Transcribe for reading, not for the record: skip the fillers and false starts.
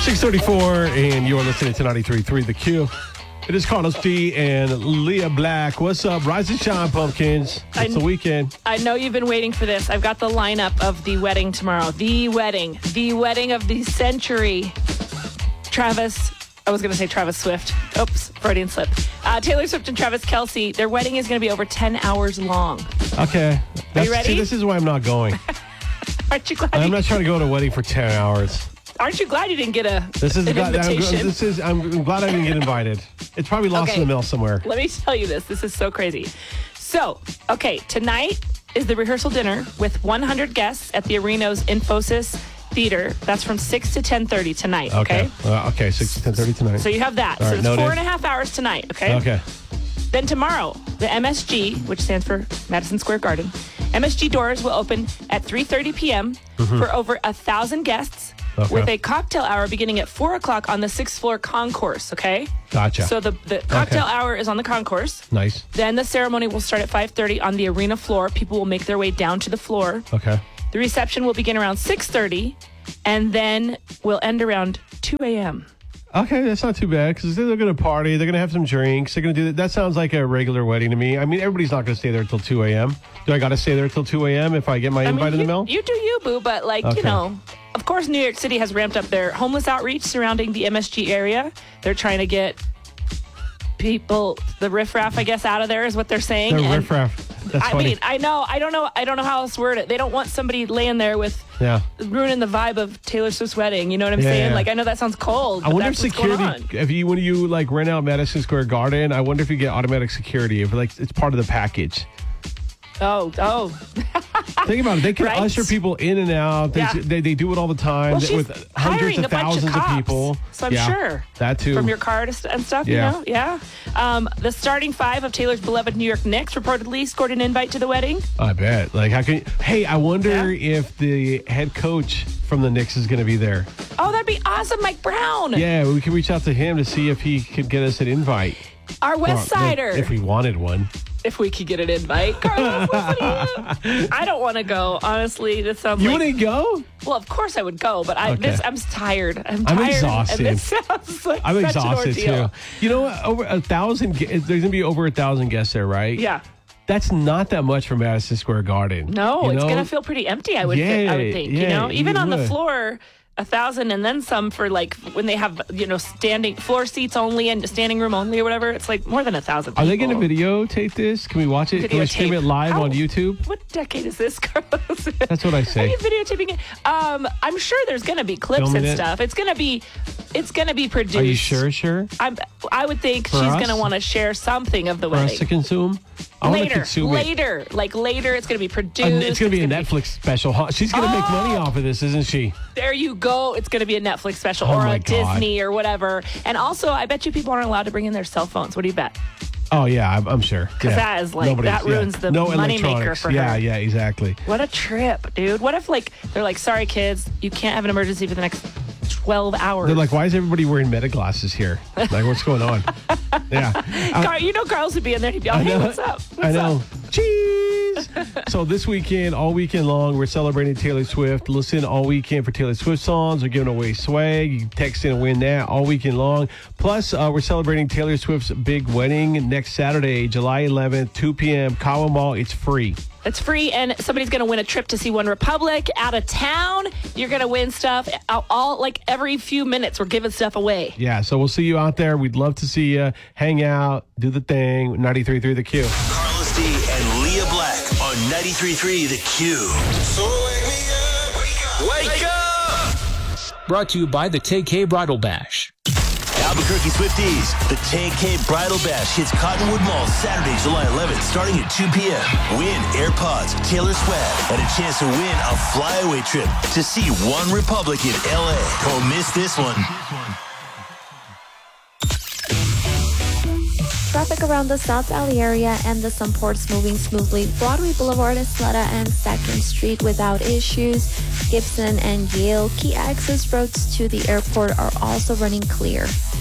6:34, and you're listening to 93.3 The Q. It is Carlos D and Leah Black. What's up? Rise and shine, pumpkins. It's the weekend. I know you've been waiting for this. I've got the lineup of the wedding tomorrow. The wedding of the century. I was going to say Travis Swift. Oops, Freudian slip. Taylor Swift and Travis Kelce, their wedding is going to be over 10 hours long. Okay. Are you ready? See, this is why I'm not going. Aren't you glad? I'm not trying to go to a wedding for 10 hours. Aren't you glad you didn't get an invitation? I'm glad I didn't get invited. It's probably lost in the mail somewhere. Let me tell you this. This is so crazy. So, okay, tonight is the rehearsal dinner with 100 guests at the Arena's Infosys Theater. That's from 6 to 10:30 tonight, okay? Okay, 6 to 10:30 tonight. So you have that. All so right, it's 4.5 hours tonight, okay? Okay. Then tomorrow, the MSG, which stands for Madison Square Garden, MSG doors will open at 3:30 p.m. For over 1,000 guests with a cocktail hour beginning at 4 o'clock on the 6th floor concourse, okay? Gotcha. So the cocktail hour is on the concourse. Nice. Then the ceremony will start at 5:30 on the arena floor. People will make their way down to the floor. Okay. The reception will begin around 6:30 and then will end around 2 a.m. Okay, that's not too bad because they're going to party. They're going to have some drinks. They're going to do that. That sounds like a regular wedding to me. I mean, everybody's not going to stay there until 2 a.m. Do I got to stay there until 2 a.m. if I get my invite in the mail? You do you, boo. But, you know, of course, New York City has ramped up their homeless outreach surrounding the MSG area. They're trying to get people, the riffraff, I guess, out of there is what they're saying. The riffraff. That's funny. I mean, I know. I don't know how else to word it. They don't want somebody laying there with ruining the vibe of Taylor Swift's wedding. You know what I'm saying? Yeah. Like, I know that sounds cold. I wonder if that's what's security, when you like rent out Madison Square Garden, I wonder if you get automatic security, if like it's part of the package. Oh. Think about it. They can usher people in and out. They do it all the time with hundreds of thousands of people. So I'm sure. That too. From your card and stuff, you know? Yeah. The starting five of Taylor's beloved New York Knicks reportedly scored an invite to the wedding. I bet. Like, how can you... Hey, I wonder if the head coach from the Knicks is going to be there. Oh, that'd be awesome, Mike Brown. Yeah, we can reach out to him to see if he could get us an invite. Our West Sider. If we wanted one. If we could get an invite. Carlos, I don't want to go. Honestly, this sounds You wouldn't go? Well, of course I would go, but I'm tired. I'm exhausted. And this sounds like I'm such exhausted an ordeal. too. You know what? Over 1,000. There's going to be over 1,000 guests there, right? Yeah. That's not that much for Madison Square Garden. No, it's going to feel pretty empty, I would think. You know, even on the floor, 1,000 and then some for like when they have, standing floor seats only and standing room only or whatever. It's like more than 1,000 people. Are they going to videotape this? Can we watch it? Can we stream it live on YouTube? What decade is this, Carlos? That's what I say. Are you videotaping it? I'm sure there's going to be clips and stuff. It's going to be produced. Are you sure? I would think she's going to want to share something of the wedding. For us to consume? Later, it's going to be produced. It's going to be a Netflix special. She's going to make money off of this, isn't she? There you go. It's going to be a Netflix special or a Disney or whatever. And also, I bet you people aren't allowed to bring in their cell phones. What do you bet? Oh, yeah, I'm sure. Because that is that ruins the moneymaker for her. Yeah, exactly. What a trip, dude. What if, they're like, sorry, kids, you can't have an emergency for the next 12 hours. They're like, why is everybody wearing meta glasses here? Like, what's going on? Yeah. Carlos would be in there. He'd be like, hey, what's up? I know. Cheese. So this weekend, all weekend long, we're celebrating Taylor Swift. Listen all weekend for Taylor Swift songs. We're giving away swag. You can text in and win that all weekend long. Plus, we're celebrating Taylor Swift's big wedding next Saturday, July 11th, 2 p.m. Kawa Mall. It's free. It's free, and somebody's going to win a trip to see One Republic out of town. You're going to win stuff every few minutes. We're giving stuff away. Yeah, so we'll see you out there. We'd love to see you. Hang out, do the thing. 93.3 The Q. Carlos D and Leah Black on 93.3 The Q. So wake me up. Wake up. Brought to you by the TK Bridal Bash. Albuquerque Swifties, the TK Bridal Bash hits Cottonwood Mall Saturday, July 11th, starting at 2 p.m. Win AirPods, Taylor swag, and a chance to win a flyaway trip to see One Republic in L.A. Don't miss this one. Traffic around the South Valley area and the Sunports moving smoothly. Broadway Boulevard, Esleda, and 2nd Street without issues. Gibson and Yale key access roads to the airport are also running clear.